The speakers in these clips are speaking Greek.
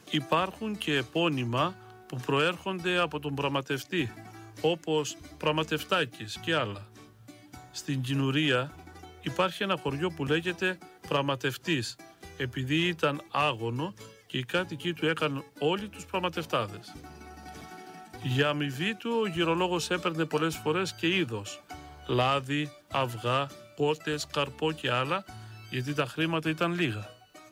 Υπάρχουν και επώνυμα που προέρχονται από τον πραγματευτή, όπως Πραγματευτάκης και άλλα. Στην Κινουρία υπάρχει ένα χωριό που λέγεται Πραγματευτής, επειδή ήταν άγωνο και οι κάτοικοι του έκαναν όλοι τους πραγματευτάδες. Για αμοιβή του ο γυρολόγος έπαιρνε πολλές φορές και είδος, λάδι, αυγά, κότες, καρπό και άλλα, γιατί τα χρήματα ήταν λίγα.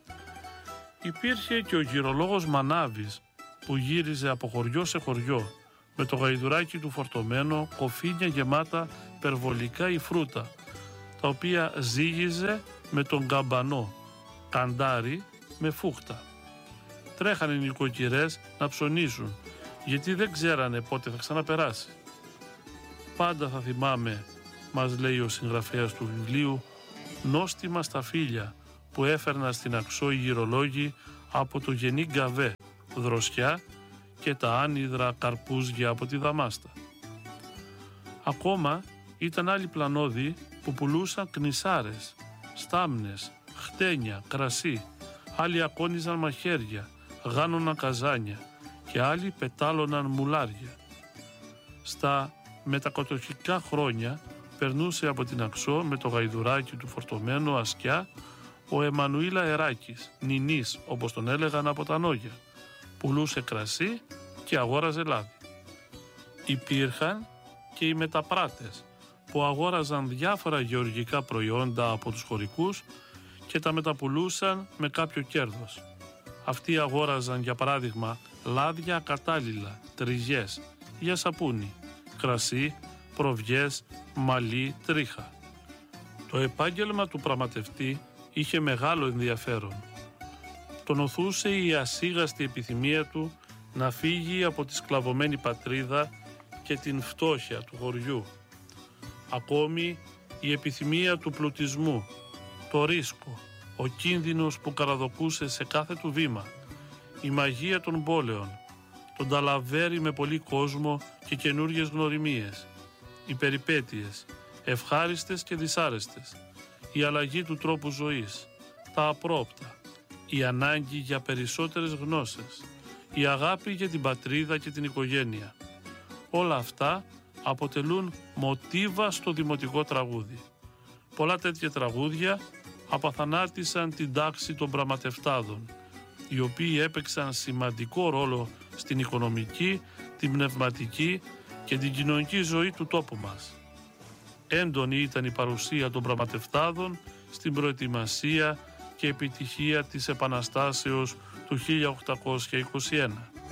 Υπήρχε και ο γυρολόγος Μανάβης που γύριζε από χωριό σε χωριό με το γαϊδουράκι του φορτωμένο, κοφίνια γεμάτα περβολικά ή φρούτα, τα οποία ζύγιζε με τον καμπανό, καντάρι με φούχτα. Τρέχανε οι νοικοκυρές να ψωνίσουν, γιατί δεν ξέρανε πότε θα ξαναπεράσει. Πάντα θα θυμάμαι, μας λέει ο συγγραφέας του βιβλίου, νόστιμα στα φύλλα που έφερνα στην Αξό οι γυρολόγοι από το γενή Γκαβέ, δροσιά και τα άνυδρα καρπούζια από τη Δαμάστα. Ακόμα ήταν άλλοι πλανώδοι που πουλούσαν κνησάρες, στάμνες, χτένια, κρασί, άλλοι ακόνιζαν μαχαίρια, γάνωναν καζάνια και άλλοι πετάλωναν μουλάρια. Στα μετακοτοχικά χρόνια περνούσε από την Αξό με το γαϊδουράκι του φορτωμένο ασκιά ο Εμμανουήλ Αεράκης, νινής όπως τον έλεγαν από τα Νόγια, πουλούσε κρασί και αγόραζε λάδι. Υπήρχαν και οι μεταπράτες που αγόραζαν διάφορα γεωργικά προϊόντα από τους χωρικούς και τα μεταπουλούσαν με κάποιο κέρδος. Αυτοί αγόραζαν για παράδειγμα λάδια κατάλληλα, τριζιές για σαπούνι, κρασί, προβιές, μαλλί, τρίχα. Το επάγγελμα του πραγματευτή είχε μεγάλο ενδιαφέρον. Τον οθούσε η ασίγαστη επιθυμία του να φύγει από τη σκλαβωμένη πατρίδα και την φτώχεια του χωριού. Ακόμη η επιθυμία του πλουτισμού, το ρίσκο, ο κίνδυνος που καραδοκούσε σε κάθε του βήμα, η μαγεία των πόλεων, τον ταλαβέρι με πολύ κόσμο και καινούριες γνωριμίες, οι περιπέτειες, ευχάριστες και δυσάρεστες, η αλλαγή του τρόπου ζωής, τα απρόπτα, η ανάγκη για περισσότερες γνώσεις, η αγάπη για την πατρίδα και την οικογένεια. Όλα αυτά αποτελούν μοτίβα στο δημοτικό τραγούδι. Πολλά τέτοια τραγούδια απαθανάτησαν την τάξη των πραγματευτάδων, οι οποίοι έπαιξαν σημαντικό ρόλο στην οικονομική, την πνευματική και την κοινωνική ζωή του τόπου μας. Έντονη ήταν η παρουσία των πραγματευτάδων στην προετοιμασία και επιτυχία της Επαναστάσεως του 1821.